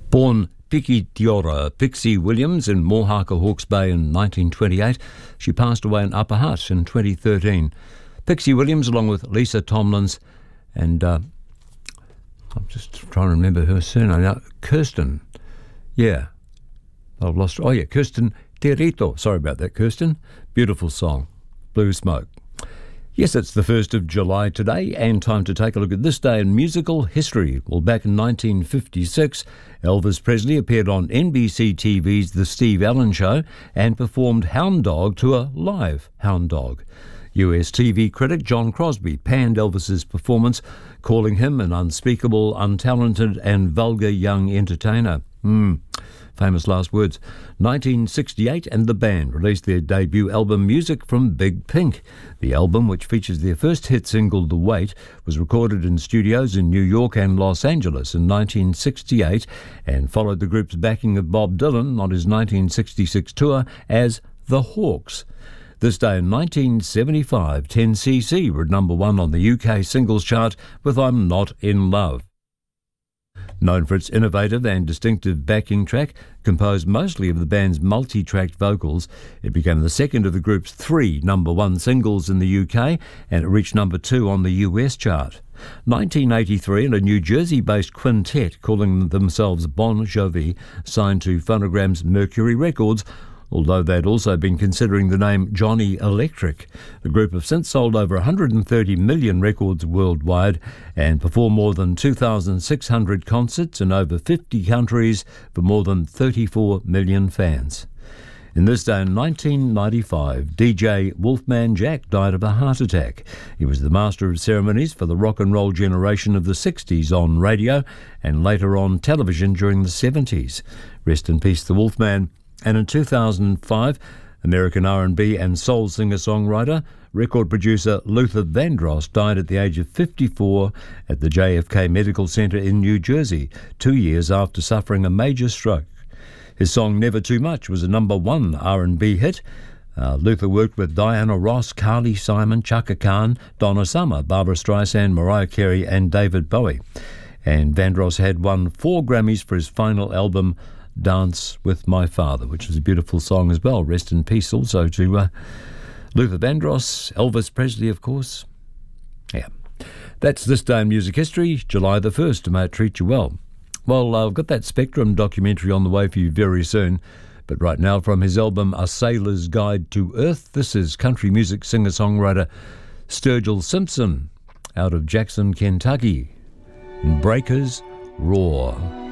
Born Pikitiora Pixie Williams in Mohaka, Hawke's Bay in 1928, she passed away in Upper Hutt in 2013. Pixie Williams, along with Lisa Tomlins and I'm just trying to remember her surname now, Kirsten. Yeah, I've lost her. Oh yeah, Kirsten Terito. Sorry about that, Kirsten. Beautiful song, Blue Smoke. Yes, it's the 1st of July today, and time to take a look at this day in musical history. Well, back in 1956, Elvis Presley appeared on NBC TV's The Steve Allen Show and performed Hound Dog to a live Hound Dog. US TV critic John Crosby panned Elvis's performance, calling him an unspeakable, untalented and vulgar young entertainer. Famous last words. 1968, and the band released their debut album Music from Big Pink. The album, which features their first hit single The Wait, was recorded in studios in New York and Los Angeles in 1968 and followed the group's backing of Bob Dylan on his 1966 tour as The Hawks. This day in 1975, 10cc were number one on the UK singles chart with I'm Not in Love. Known for its innovative and distinctive backing track, composed mostly of the band's multi-tracked vocals, it became the second of the group's 3 number one singles in the UK, and it reached number 2 on the US chart. 1983, and a New Jersey-based quintet calling themselves Bon Jovi signed to Phonogram's Mercury Records, although they'd also been considering the name Johnny Electric. The group have since sold over 130 million records worldwide and performed more than 2,600 concerts in over 50 countries for more than 34 million fans. In this day in 1995, DJ Wolfman Jack died of a heart attack. He was the master of ceremonies for the rock and roll generation of the 60s on radio and later on television during the 70s. Rest in peace, the Wolfman. And in 2005, American R&B and soul singer-songwriter, record producer Luther Vandross died at the age of 54 at the JFK Medical Center in New Jersey, 2 years after suffering a major stroke. His song Never Too Much was a number one R&B hit. Luther worked with Diana Ross, Carly Simon, Chaka Khan, Donna Summer, Barbra Streisand, Mariah Carey and David Bowie. And Vandross had won 4 Grammys for his final album, Dance with My Father, which was a beautiful song as well. Rest in peace also to Luther Vandross, Elvis Presley, of course. Yeah, that's this day in music history, July the 1st. May it treat you well. Well, I've got that Spectrum documentary on the way for you very soon, but right now from his album A Sailor's Guide to Earth, this is country music singer-songwriter Sturgill Simpson out of Jackson, Kentucky. Breakers Roar.